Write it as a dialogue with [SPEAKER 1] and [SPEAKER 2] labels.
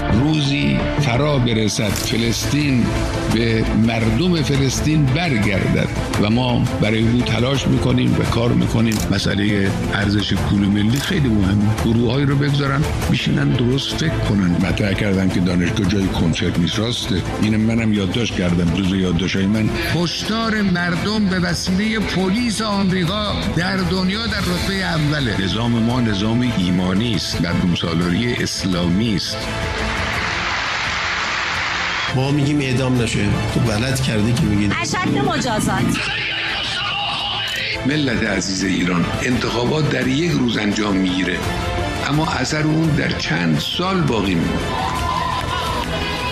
[SPEAKER 1] روزی فرا برسد فلسطین به مردم فلسطین برگردد و ما برای او تلاش میکنیم و کار میکنیم. مسئله ارزش پول ملی خیلی مهمه. گروه‌هایی رو بگذارن بشینن درست فکر کنن. مطرح کردن که دانشگاه جای کنسرت نیست. راسته. اینم منم یادداشت کردم. جزو یادداشت‌های من هشدار مردم به وسیله پلیس آمریکا در دنیا در رتبه اوله. نظام ما نظام ایمانی است، مردم سالاری اسلامی است.
[SPEAKER 2] ما میگیم اعدام نشه، تو غلط کردی که میگید
[SPEAKER 3] اشد مجازات.
[SPEAKER 1] ملت عزیز ایران، انتخابات در یک روز انجام میگیره، اما اثر اون در چند سال باقی میمونه.